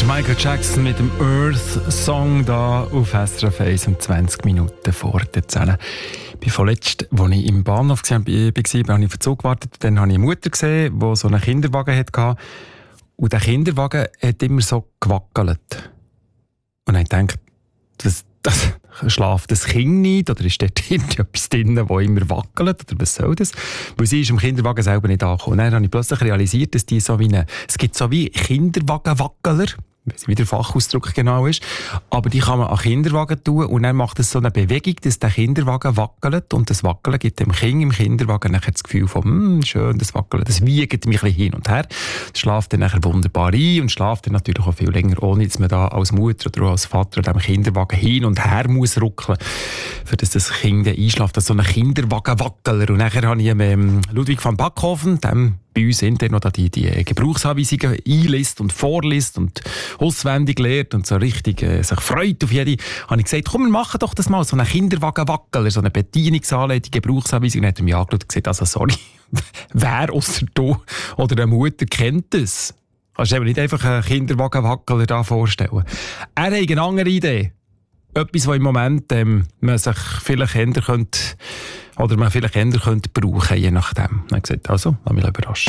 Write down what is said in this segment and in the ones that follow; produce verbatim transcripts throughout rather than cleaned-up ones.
Michael Jackson mit dem Earth-Song da auf S R F eins um zwanzig Minuten vor der zehn. Ich war vorletzt, als ich im Bahnhof war, habe ich auf den Zug gewartet. Dann habe ich eine Mutter gesehen, die so einen Kinderwagen hatte. Und der Kinderwagen hat immer so gewackelt. Und ich dachte, das, das schlaft das Kind nicht? Oder ist dort etwas drin, das immer wackelt? Oder was soll das? Weil sie ist im Kinderwagen selber nicht angekommen. Und dann habe ich plötzlich realisiert, dass die so wie eine, es gibt so wie Kinderwagenwackeler. Ich weiss nicht, wie der Fachausdruck genau ist. Aber die kann man an Kinderwagen tun und dann macht es so eine Bewegung, dass der Kinderwagen wackelt. Und das Wackeln gibt dem Kind im Kinderwagen nachher das Gefühl von, hm, schön, das Wackeln, das wiegt mich ein bisschen hin und her. Das schläft dann nachher wunderbar ein und schläft dann natürlich auch viel länger, ohne dass man da als Mutter oder als Vater an diesem Kinderwagen hin und her muss ruckeln, für dass das Kind einschläft. Das ist so ein Kinderwagenwackeler. Und nachher habe ich ähm, Ludwig van Backhofen, dem bei uns intern noch die, die Gebrauchsanweisungen einliest und vorliest und auswendig lernt und so richtig äh, sich freut auf jede, habe ich gesagt, komm, wir machen doch das mal, so einen Kinderwagenwackeler, so eine Bedienungsanleitung, Gebrauchsanweisung. Dann hat er mich angeschaut und gesagt, also sorry, wer ausser du oder eine Mutter kennt das? Kannst du eben nicht einfach einen Kinderwagenwackeler da vorstellen. Er hat eine andere Idee. Etwas, was im Moment ähm, man sich vielleicht ändern könnte, oder man vielleicht ändern könnte brauchen, je nachdem. Dann habe ich gesagt, also, lass mich überraschen.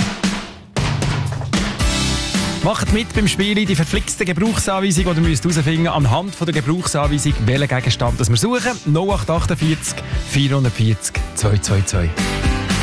Macht mit beim Spiel die verflixte Gebrauchsanweisung, oder müsst herausfinden anhand von der Gebrauchsanweisung, welchen Gegenstand das wir suchen. null acht acht vier vierhundertvierzig zweihundertzweiundzwanzig.